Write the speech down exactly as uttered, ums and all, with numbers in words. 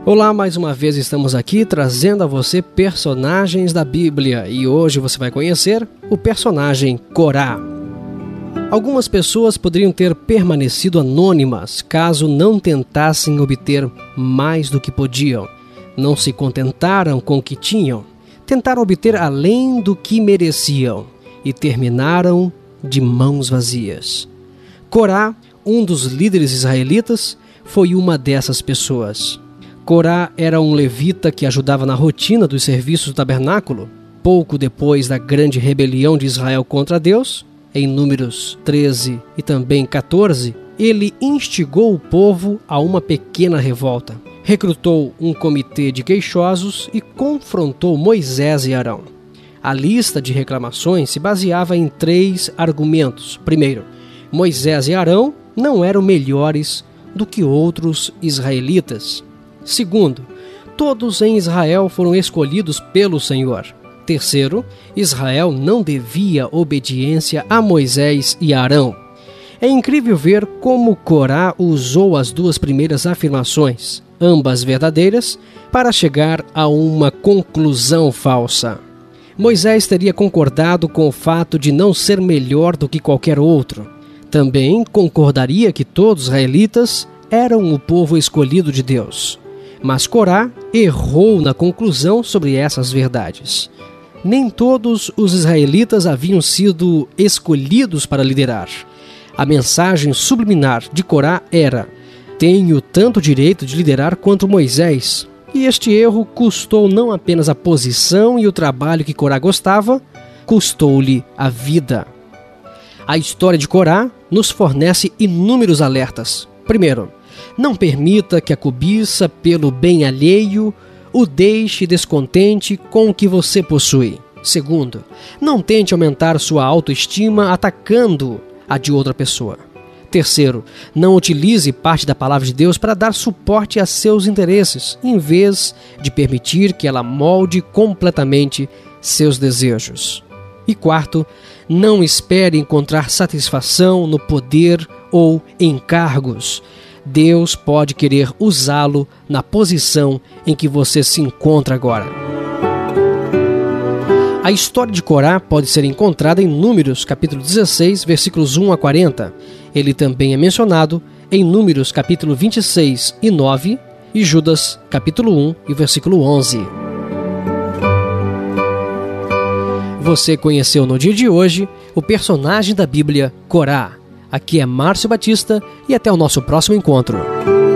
Olá, mais uma vez estamos aqui trazendo a você personagens da Bíblia e hoje você vai conhecer o personagem Corá. Algumas pessoas poderiam ter permanecido anônimas caso não tentassem obter mais do que podiam. Não se contentaram com o que tinham, tentaram obter além do que mereciam e terminaram de mãos vazias. Corá, um dos líderes israelitas, foi uma dessas pessoas. Corá era um levita que ajudava na rotina dos serviços do tabernáculo. Pouco depois da grande rebelião de Israel contra Deus, em Números treze e também quatorze, ele instigou o povo a uma pequena revolta. Recrutou um comitê de queixosos e confrontou Moisés e Arão. A lista de reclamações se baseava em três argumentos. Primeiro, Moisés e Arão não eram melhores do que outros israelitas. Segundo, todos em Israel foram escolhidos pelo Senhor. Terceiro, Israel não devia obediência a Moisés e Arão. É incrível ver como Corá usou as duas primeiras afirmações, ambas verdadeiras, para chegar a uma conclusão falsa. Moisés teria concordado com o fato de não ser melhor do que qualquer outro. Também concordaria que todos os israelitas eram o povo escolhido de Deus. Mas Corá errou na conclusão sobre essas verdades. Nem todos os israelitas haviam sido escolhidos para liderar. A mensagem subliminar de Corá era: tenho tanto direito de liderar quanto Moisés. E este erro custou não apenas a posição e o trabalho que Corá gostava, custou-lhe a vida. A história de Corá nos fornece inúmeros alertas. Primeiro, não permita que a cobiça pelo bem alheio o deixe descontente com o que você possui. Segundo, não tente aumentar sua autoestima atacando a de outra pessoa. Terceiro, não utilize parte da palavra de Deus para dar suporte a seus interesses, em vez de permitir que ela molde completamente seus desejos. E quarto, não espere encontrar satisfação no poder ou em cargos. Deus pode querer usá-lo na posição em que você se encontra agora. A história de Corá pode ser encontrada em Números, capítulo dezesseis, versículos um a quarenta. Ele também é mencionado em Números, capítulo vinte e seis e nove, e Judas, capítulo um e versículo onze. Você conheceu no dia de hoje o personagem da Bíblia, Corá. Aqui é Márcio Batista e até o nosso próximo encontro.